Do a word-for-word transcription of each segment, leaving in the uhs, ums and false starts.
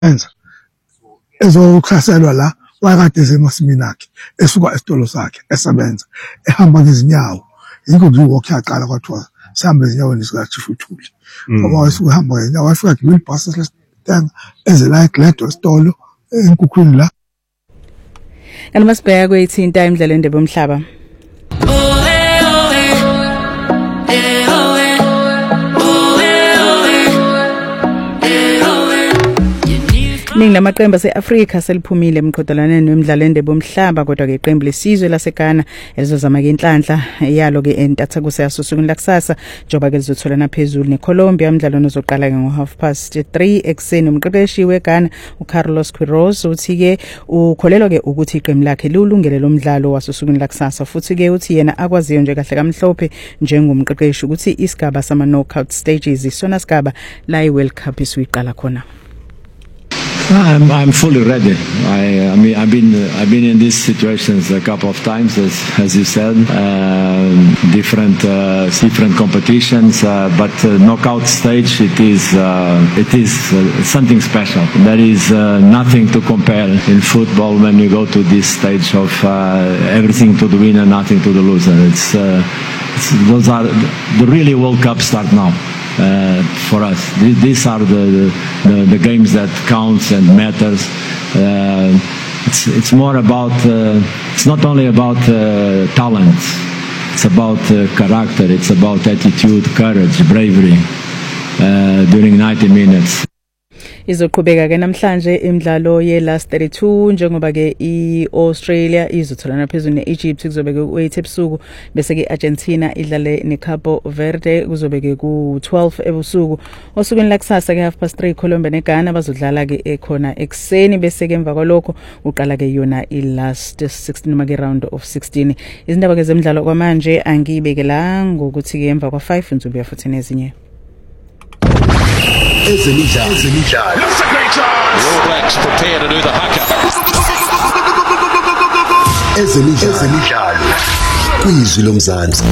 enza ezochaselwa la wakade esemasimi akhe esuka esitolo sakhe esebenza ehamba ngezinyawo yikho nje walk yaqala kwathiwa sihamba ezinyaweni sika Chief Uthuli ngoba wasuka hamba ngezinyawo wafika ngibe ibhasi lesitanga ezela eGledo esitolo enkukhwini la kanti masibheka kwethinta imidlalo endebe omhlaba. Ningi lamaqembu ase-Afrika seliphumile emqhudelaneni wemidlalo endebe omhlaba kodwa ke iqembu lesizwe laseGhana elizozama ke inhlanhla yalo ke entathakusa yasusukwini lakusasa njoba ke lizotholana phezulu neColombia. Umdlalo ozoqala ke ngo half past three ekseni. Umqeqeshi weGhana uCarlos Queiroz uthi ke ukholelwa ke ukuthi iqembu lakhe liwulungele lo mdlalo wasusukwini lakusasa futhi ke uthi yena akwaziyo nje kahle kamhlophe njengomqeqeshi ukuthi isigaba sama knockout stages isona sigaba la iWorld Cup isiqala khona. I'm, I'm fully ready. I, I mean, I've been I've been in these situations a couple of times, as as you said, uh, different uh, different competitions. Uh, but uh, knockout stage, it is uh, it is uh, something special. There is uh, nothing to compare in football when you go to this stage of uh, everything to the winner, nothing to the loser. It's, uh, it's those are the really World Cup start now. Uh, for us, these are the, the the games that counts and matters. Uh, it's it's more about uh, it's not only about uh, talent. It's about uh, character. It's about attitude, courage, bravery uh, during ninety minutes. Izoqhubeka ke namhlanje imidlalo ye last thirty-two njengoba ke iAustralia izotholana phezulu neEgypt kuzobe ke eight ebusuku bese ke Argentina idlale neCabo Verde kuzobe ke ku twelve ebusuku. Osukwini lakusasa ke half past three Colombia neGhana bazodlala ke ekhona ekseni bese ke emva kwalokho uqala ke yona ilast sixteen noma ke round of sixteen. Izindaba ke zemidlalo kwamanje angibeke la ngokuthi ke emva kwa five ngizobuya futhi nezinye. Ezemidlalo. Ezemidlalo. That's a great chance. All Blacks prepare to do the haka. Ezemidlalo. Ezemidlalo. Kwizwi lomzansi.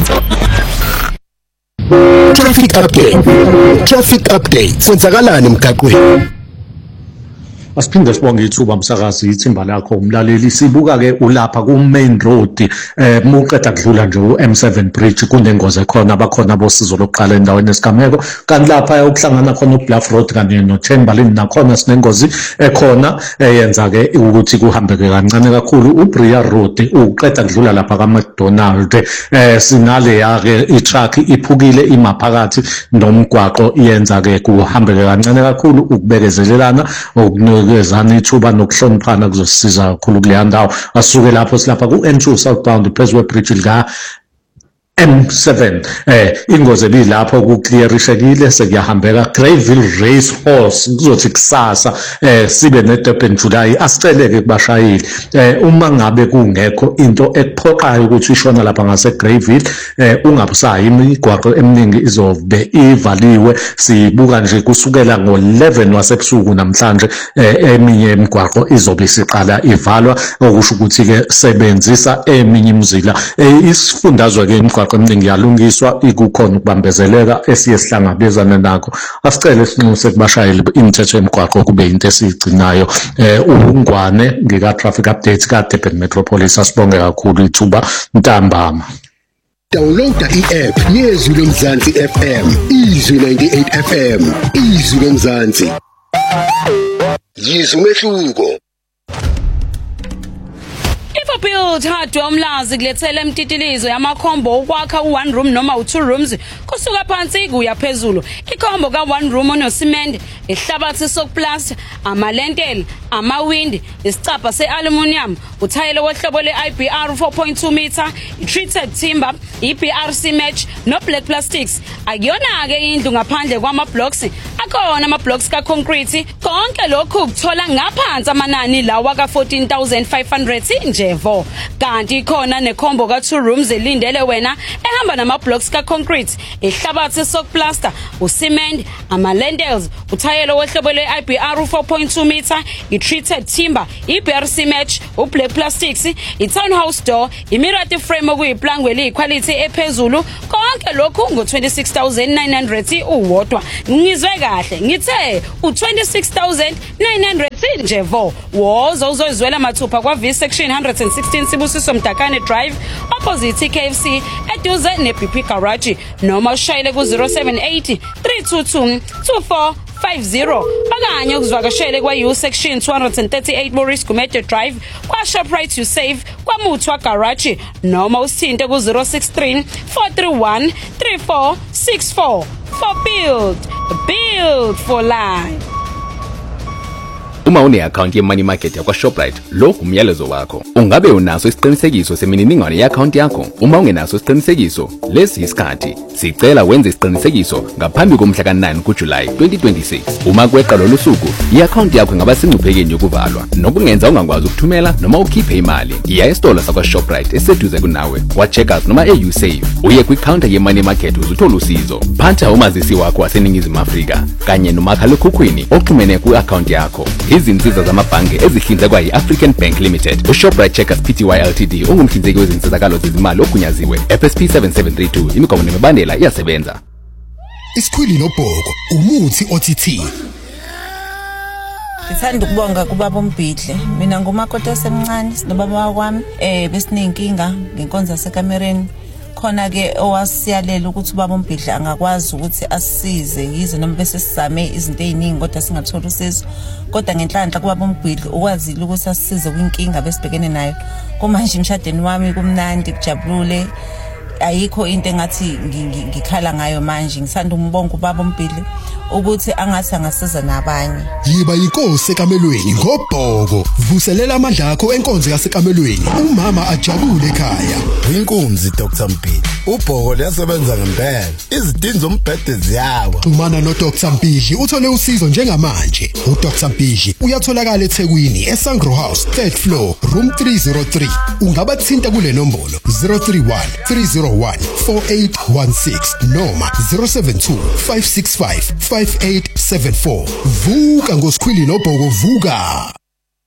Traffic update. Traffic update. Kwenzakalani emgaqweni? Asiphinde sibonge ithuba umsakazi ithimba lakho umlaleli sibuka ke ulapha ku main road eh muqeda kudlula nje u M seven bridge kunengozi ekhona abakhona bosizo lokuqala endaweni esigameko kanti lapha ukuhlangana khona uBluff Road kanye no Chamberlain nakhona sinengozi ekhona eyenza ke ukuthi kuhambeke kancane kakhulu uBria Road uqeda kudlula lapha kaMcDonald eh sinale yake itruck iphukile imaphakathi nomgwaqo iyenza ke kuhambeke kancane kakhulu ukubekezelelana kezana ithuba nokuhloniphana kuzosisiza kakhulu kuleya ndawo asuke lapho silapha ku N two southbound phezwe bridge lika M seven eh ingozi ebilapho ku clearishekile sekuyahambeka Greyville Race Horse kuzothi kusasa eh sibe ne Durban July asiceleke kubashayeli eh uma ngabe kungekho into ekuphoqayo ukuthi ishona lapha ngase Greyville eh ungabusayi imigwaqo eminingi izobe ivaliwe sibuka nje kusukela ngo eleven wasebusuku namhlanje eh eminye imigwaqo izobe isiqala ivalwa okusho ukuthi ke sebenzisa eminye imizila eh isifundazwe ke imigwaqo eminingi yalungiswa ikukhona ukubambezeleka esiye sihlangabezana nakho asicele isinxuso kubashayeli imithetho emigwaqo kube into esiyigcinayo eh ungwane ngika traffic updates ka Durban Metropolis asibonge kakhulu ithuba ntambama. Downloada i-app yezwi lomzansi F M izwi ninety-eight F M izwi lomzansi yizwi umehluko. Build hardware umlazi kulethela emtitilizo yamakhombo ukwakha u-one room noma u-two rooms kusuka phansi kuya phezulu. Ikhombo ka-one room onosimende, ihlabathi sokuplasta, amalentela, amawindi, isicapha se-aluminium, uthayela wohlobo le-I B R four point two meter, i-treated timber, i-B R C match no-black plastics. Akuyona-ke indlu ngaphandle kwama-blocks, akhona ama-blocks ka-concrete. Konke lokhu kuthola ngaphansi amanani lawa ka-fourteen thousand five hundred nje. vo kanti khona nekhombo ka two rooms elindele wena ehamba nama blocks ka concrete ihlabathi sokuplaster ucement ama lintels uthayelo wehlobo le I B R four point two meter i treated timber i B R C match u black plastics i townhouse door i mirate frame okuyiplangwe li quality ephezulu konke lokhu ngo twenty-six thousand nine hundred uwodwa ngizwe kahle ngithe u twenty-six thousand nine hundred nje vo wozo uzozwela mathupha kwa V section one sixteen Sibusiso Mdakane Drive opposite K F C eduze ne B P Garage noma ushayele ku zero seven eight three two two two four five zero okanye ukuzwakashele kwa U section two thirty-eight Maurice Gumede Drive kwa Shoprite you save kwa Muthwa Garage noma usithinte ku zero six three four three one three four six four for build build for life. Uma une account ye money market yakwa Shoprite lo umyalezo wakho ungabe unaso isiqinisekiso semininingwane ye account yakho uma ungenaso isiqinisekiso lesi isikhathi sicela wenze isiqinisekiso ngaphambi komhla ka nine kuJuly twenty twenty-six uma kweqa lo suku i account yakho ingaba sengcuphekeni yokuvalwa nokungenza ungakwazi ukuthumela noma ukhiphe imali iya esitolo sakwa Shoprite eseduze kunawe wa Checkers noma e U-Save uye kwi counter ye money market uzuthola usizo phatha umazisi wakho waseningizimu Afrika kanye nomakhalekhukhwini oxhumene ku account yakho izinsiza zamabhange ezihlinzekwa yi-African Bank Limited uShoprite Checkers Pty Ltd ungumhlinzeki wezinsizakalo zezimali ogunyaziwe F S P seven seven three two imigomo nemibandela iyasebenza. Isikhwili nobhoko umuthi O T T. Ngithanda ukubonga kubaba uMbhidle mina ngumakoti osemncane sinobaba kwami eh besinenkinga ngenkonzo yasekamereni khona ke owasiyalela ukuthi ubaba uMbhidle angakwazi ukuthi asisize yize noma bese sizame izinto eziningi kodwa singathola usizo kodwa ngenhlanhla kubaba uMbhidle ukwazile ukuthi asisize kwinkinga besibhekene nayo kumanje imshadweni wami kumnandi kujabulule ayikho into engathi ngikhala ngayo manje ngisanda umbonga ubaba uMbhidle ukuthi angathi angasiza nabanye. Yiba inkosi ekamelweni ngobhoko vuselela amandla akho enkonzo yasekamelweni umama ajabule ekhaya. Inkunzi Doctor Mbhidle ubhoko liyasebenza ngempela izidingo zombhede ziyawa. Xhumana no Doctor Mbhidle uthole usizo njengamanje. U Doctor Mbhidle uyatholakala eThekwini eSangro House third floor room three oh three ungaba thinta kule nombolo zero three one three zero one four eight one six noma zero seven two five six five five eight seven four. Vuka ngosikhwili nobhoko vuka.